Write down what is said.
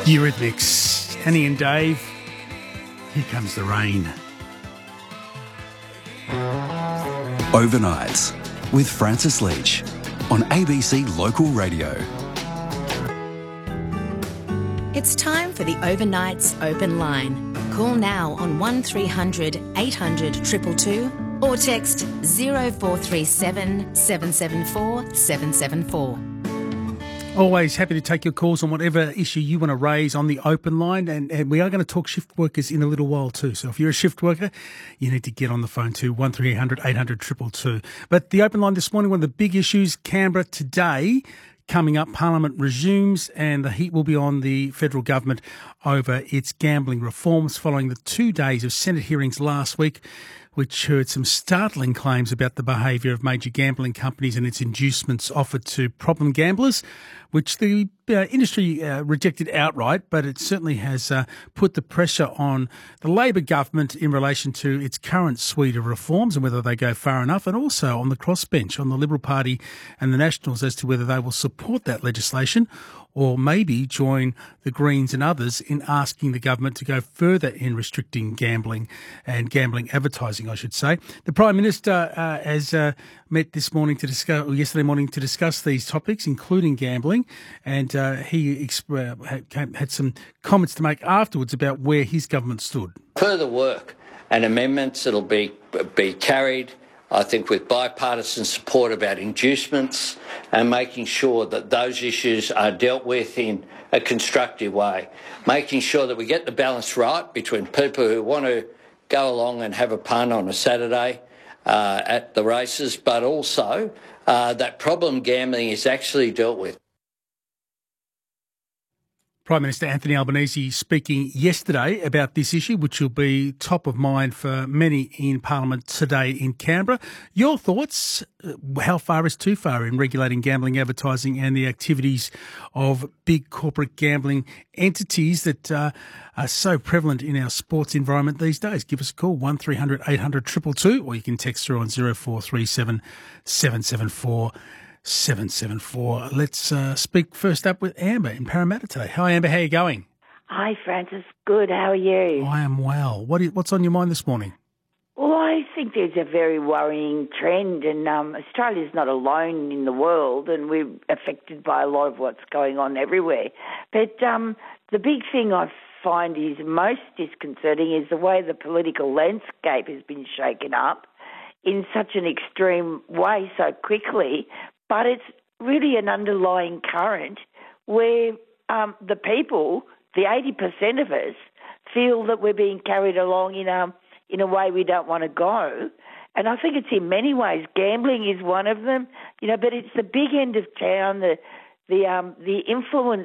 Eurythmics, Annie and Dave, Here Comes the Rain. Overnights with Francis Leach on ABC Local Radio. It's time for the Overnights Open Line. Call now on 1300 800 222 or text 0437 774 774. Always happy to take your calls on whatever issue you want to raise on the open line, and we are going to talk shift workers in a little while too. So if you're a shift worker, you need to get on the phone to 1300 800 222. But the open line this morning, one of the big issues, Canberra today, coming up, Parliament resumes and the heat will be on the federal government over its gambling reforms following the 2 days of Senate hearings last week, which heard some startling claims about the behaviour of major gambling companies and its inducements offered to problem gamblers, which the industry rejected outright, but it certainly has put the pressure on the Labor government in relation to its current suite of reforms and whether they go far enough, and also on the crossbench, on the Liberal Party and the Nationals, as to whether they will support that legislation or maybe join the Greens and others in asking the government to go further in restricting gambling and gambling advertising, I should say. The Prime Minister has met this morning to discuss, or yesterday morning, to discuss these topics, including gambling, and he had some comments to make afterwards about where his government stood. Further work and amendments that'll be carried, I think, with bipartisan support about inducements and making sure that those issues are dealt with in a constructive way, making sure that we get the balance right between people who want to go along and have a punt on a Saturday at the races, but also that problem gambling is actually dealt with. Prime Minister Anthony Albanese speaking yesterday about this issue, which will be top of mind for many in Parliament today in Canberra. Your thoughts? How far is too far in regulating gambling advertising and the activities of big corporate gambling entities that are so prevalent in our sports environment these days? Give us a call, 1300 800 222, or you can text through on 0437 774 774. Let's speak first up with Amber in Parramatta today. Hi, Amber. How are you going? Hi, Francis. Good. How are you? I am well. What's on your mind this morning? Well, I think there's a very worrying trend, and Australia's not alone in the world, and we're affected by a lot of what's going on everywhere. But the big thing I find is most disconcerting is the way the political landscape has been shaken up in such an extreme way so quickly. But it's really an underlying current where the people, the 80% of us, feel that we're being carried along in a way we don't want to go. And I think it's in many ways. Gambling is one of them, but it's the big end of town, the influence